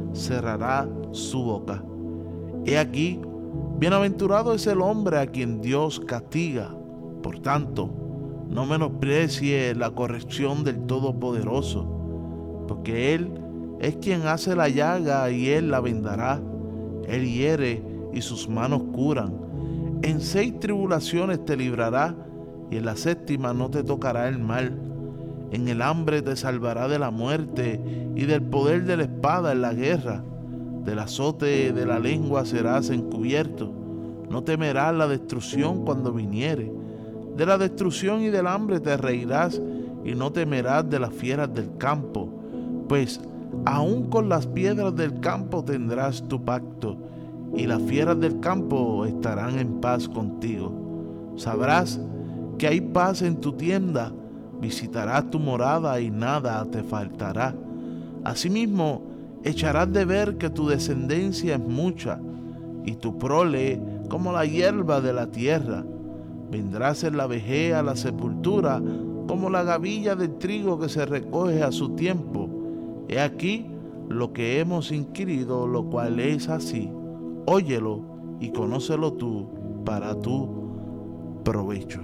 cerrará su boca. He aquí, bienaventurado es el hombre a quien Dios castiga. Por tanto, no menosprecie la corrección del Todopoderoso, porque Él es quien hace la llaga y Él la vendará. Él hiere y sus manos curan. En 6 tribulaciones te librará, y en la 7ª no te tocará el mal. En el hambre te salvará de la muerte, y del poder de la espada en la guerra. Del azote de la lengua serás encubierto. No temerás la destrucción cuando viniere. De la destrucción y del hambre te reirás, y no temerás de las fieras del campo, pues aun con las piedras del campo tendrás tu pacto, y las fieras del campo estarán en paz contigo. Sabrás que hay paz en tu tienda, visitarás tu morada y nada te faltará. Asimismo, echarás de ver que tu descendencia es mucha, y tu prole como la hierba de la tierra. Vendrás en la vejez a la sepultura, como la gavilla del trigo que se recoge a su tiempo. He aquí lo que hemos inquirido, lo cual es así. Óyelo y conócelo tú para tu provecho.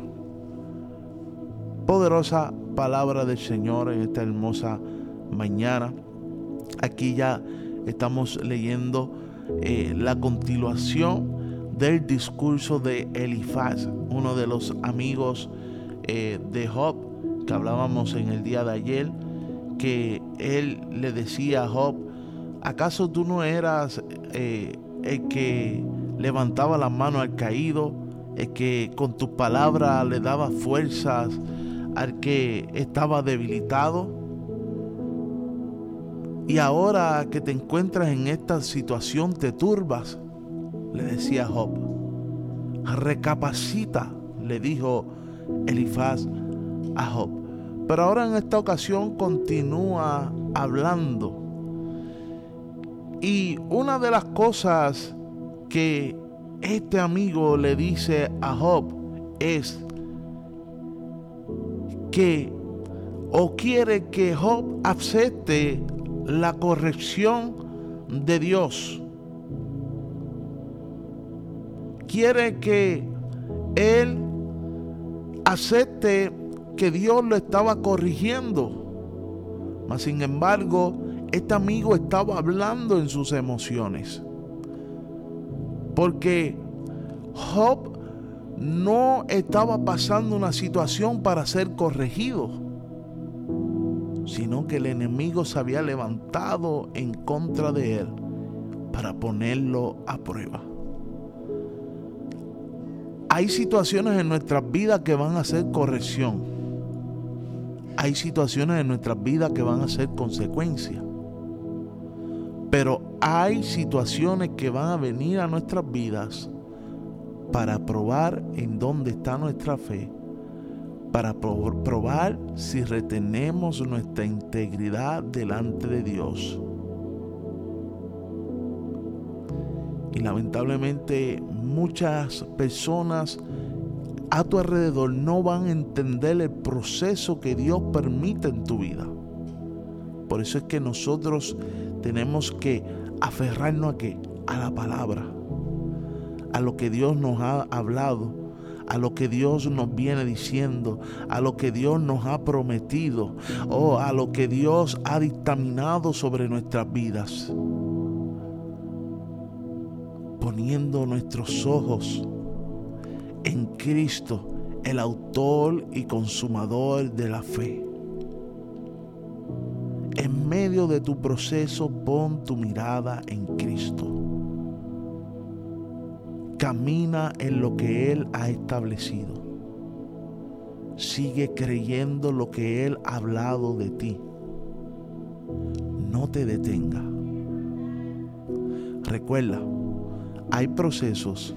Poderosa palabra del Señor en esta hermosa mañana. Aquí ya estamos leyendo la continuación del discurso de Elifaz, uno de los amigos de Job, que hablábamos en el día de ayer, que él le decía a Job: ¿acaso tú no eras el que levantaba la mano al caído, el que con tus palabras le daba fuerzas al que estaba debilitado? Y ahora que te encuentras en esta situación te turbas, le decía Job. Recapacita, le dijo Elifaz a Job. Pero ahora en esta ocasión continúa hablando. Y una de las cosas que este amigo le dice a Job es que o quiere que Job acepte la corrección de Dios. Quiere que él acepte que Dios lo estaba corrigiendo. Mas sin embargo, este amigo estaba hablando en sus emociones. Porque Job no estaba pasando una situación para ser corregido, sino que el enemigo se había levantado en contra de él para ponerlo a prueba. Hay situaciones en nuestras vidas que van a ser corrección. Hay situaciones en nuestras vidas que van a ser consecuencia. Pero hay situaciones que van a venir a nuestras vidas para probar en dónde está nuestra fe, para probar si retenemos nuestra integridad delante de Dios. Y lamentablemente muchas personas a tu alrededor no van a entender el proceso que Dios permite en tu vida. Por eso es que nosotros tenemos que aferrarnos ¿a qué? A la palabra, a lo que Dios nos ha hablado, a lo que Dios nos viene diciendo, a lo que Dios nos ha prometido, o a lo que Dios ha dictaminado sobre nuestras vidas. Poniendo nuestros ojos en Cristo, el autor y consumador de la fe. En medio de tu proceso, pon tu mirada en Cristo. Camina en lo que Él ha establecido. Sigue creyendo lo que Él ha hablado de ti. No te detenga. Recuerda, hay procesos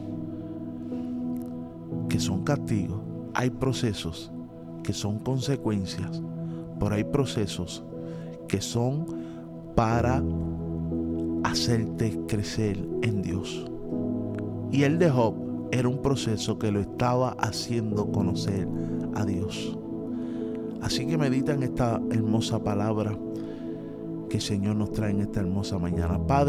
que son castigos, hay procesos que son consecuencias, pero hay procesos que son para hacerte crecer en Dios. Y el de Job era un proceso que lo estaba haciendo conocer a Dios. Así que medita en esta hermosa palabra que el Señor nos trae en esta hermosa mañana. Padre,